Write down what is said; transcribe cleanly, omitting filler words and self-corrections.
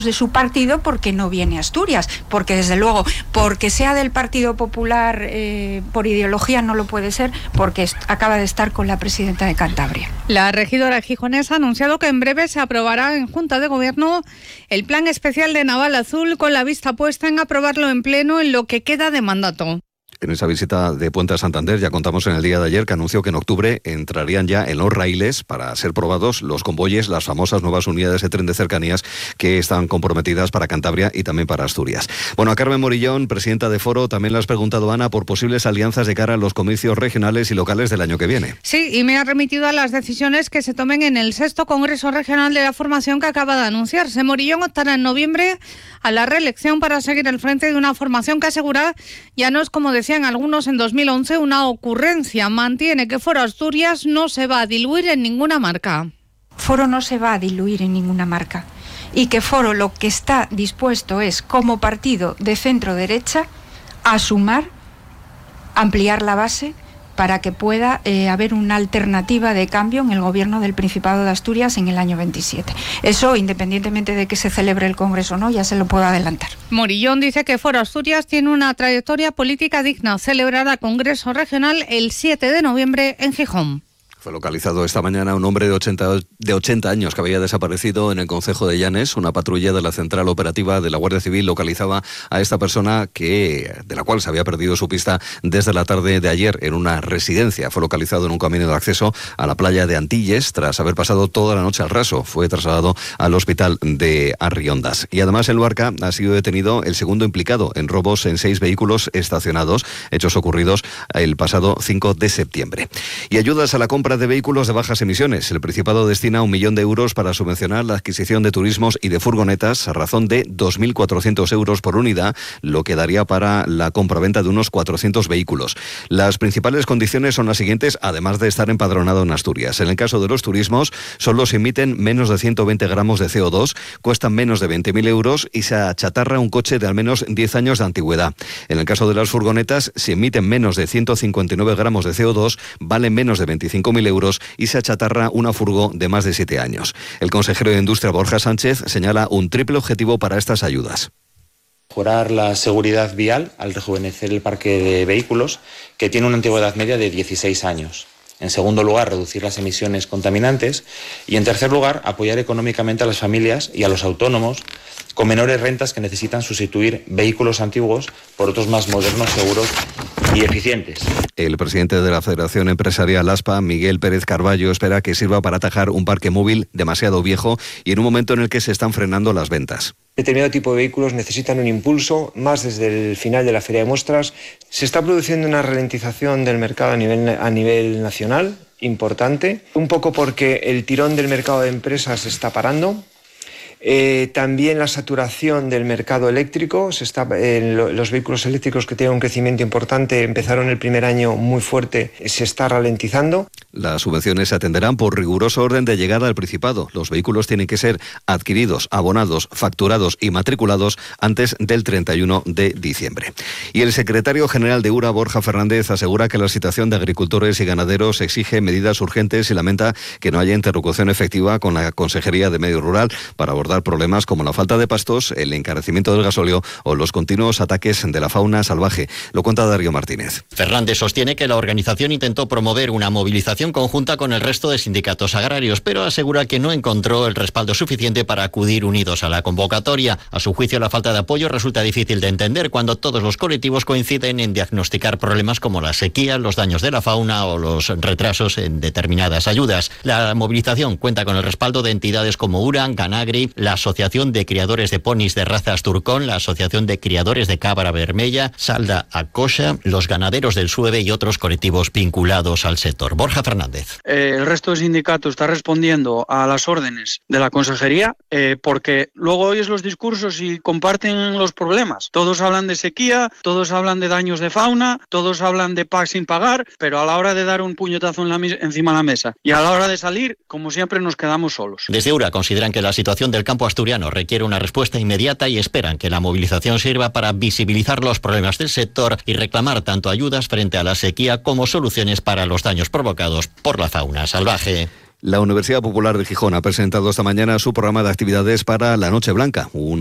de su partido porque no viene a Asturias, porque desde luego, porque sea del Partido Popular por ideología no lo puede ser, porque acaba de estar con la presidenta de Cantabria. La regidora gijonesa ha anunciado que en breve se aprobará en Junta de Gobierno el plan especial de Naval Azul, con la vista puesta en aprobarlo en pleno en lo que queda de mandato. En esa visita de Puente a Santander ya contamos en el día de ayer que anunció que en octubre entrarían ya en los raíles para ser probados los convoyes, las famosas nuevas unidades de tren de cercanías que están comprometidas para Cantabria y también para Asturias. Bueno, a Carmen Morillón, presidenta de Foro, también le has preguntado, Ana, por posibles alianzas de cara a los comicios regionales y locales del año que viene. Sí, y me ha remitido a las decisiones que se tomen en el 6º Congreso Regional de la Formación que acaba de anunciarse. Morillón optará en noviembre a la reelección para seguir al frente de una formación que asegura ya no es, como decían algunos en 2011, una ocurrencia. Mantiene que Foro Asturias no se va a diluir en ninguna marca. Foro no se va a diluir en ninguna marca y que Foro lo que está dispuesto es, como partido de centro-derecha, a sumar, ampliar la base para que pueda haber una alternativa de cambio en el gobierno del Principado de Asturias en el año 27. Eso, independientemente de que se celebre el Congreso o no, ya se lo puedo adelantar. Morillón dice que Foro Asturias tiene una trayectoria política digna. Celebrará Congreso Regional el 7 de noviembre en Gijón. Fue localizado esta mañana un hombre de 80 años que había desaparecido en el concejo de Llanes. Una patrulla de la Central Operativa de la Guardia Civil localizaba a esta persona de la cual se había perdido su pista desde la tarde de ayer en una residencia. Fue localizado en un camino de acceso a la playa de Antilles tras haber pasado toda la noche al raso. Fue trasladado al hospital de Arriondas. Y además en Luarca ha sido detenido el segundo implicado en robos en 6 vehículos estacionados, hechos ocurridos el pasado 5 de septiembre. Y ayudas a la compra de vehículos de bajas emisiones. El Principado destina 1 millón de euros para subvencionar la adquisición de turismos y de furgonetas a razón de 2.400 euros por unidad, lo que daría para la compraventa de unos 400 vehículos. Las principales condiciones son las siguientes, además de estar empadronado en Asturias. En el caso de los turismos, solo se emiten menos de 120 gramos de CO2, cuestan menos de 20.000 euros y se achatarra un coche de al menos 10 años de antigüedad. En el caso de las furgonetas, si emiten menos de 159 gramos de CO2, valen menos de 25.000 euros y se achatarra una furgo de más de 7 años. El consejero de Industria, Borja Sánchez, señala un triple objetivo para estas ayudas. Mejorar la seguridad vial al rejuvenecer el parque de vehículos, que tiene una antigüedad media de 16 años. En segundo lugar, reducir las emisiones contaminantes. Y en tercer lugar, apoyar económicamente a las familias y a los autónomos con menores rentas que necesitan sustituir vehículos antiguos por otros más modernos, seguros y eficientes. El presidente de la Federación Empresarial ASPA, Miguel Pérez Carballo, espera que sirva para atajar un parque móvil demasiado viejo y en un momento en el que se están frenando las ventas. Determinado tipo de vehículos necesitan un impulso, más desde el final de la feria de muestras. Se está produciendo una ralentización del mercado a nivel nacional, importante, un poco porque el tirón del mercado de empresas se está parando. También la saturación del mercado eléctrico, los vehículos eléctricos que tienen un crecimiento importante empezaron el primer año muy fuerte, se está ralentizando. Las subvenciones se atenderán por riguroso orden de llegada al Principado. Los vehículos tienen que ser adquiridos, abonados, facturados y matriculados antes del 31 de diciembre. Y el secretario general de URA, Borja Fernández, asegura que la situación de agricultores y ganaderos exige medidas urgentes y lamenta que no haya interlocución efectiva con la Consejería de Medio Rural para abordar problemas como la falta de pastos, el encarecimiento del gasóleo o los continuos ataques de la fauna salvaje. Lo cuenta Darío Martínez. Fernández sostiene que la organización intentó promover una movilización conjunta con el resto de sindicatos agrarios, pero asegura que no encontró el respaldo suficiente para acudir unidos a la convocatoria. A su juicio, la falta de apoyo resulta difícil de entender cuando todos los colectivos coinciden en diagnosticar problemas como la sequía, los daños de la fauna o los retrasos en determinadas ayudas. La movilización cuenta con el respaldo de entidades como URAN, Ganagri, la Asociación de Criadores de Ponis de Razas Turcón, la Asociación de Criadores de Cabra Vermella, Salda Acoxa, los ganaderos del Sueve y otros colectivos vinculados al sector. Borja Fernández. El resto de sindicatos está respondiendo a las órdenes de la Consejería porque luego oyes los discursos y comparten los problemas. Todos hablan de sequía, todos hablan de daños de fauna, todos hablan de PAC sin pagar, pero a la hora de dar un puñetazo encima de la mesa y a la hora de salir, como siempre, nos quedamos solos. Desde URA consideran que la situación del campo asturiano requiere una respuesta inmediata y esperan que la movilización sirva para visibilizar los problemas del sector y reclamar tanto ayudas frente a la sequía como soluciones para los daños provocados por la fauna salvaje. La Universidad Popular de Gijón ha presentado esta mañana su programa de actividades para la Noche Blanca,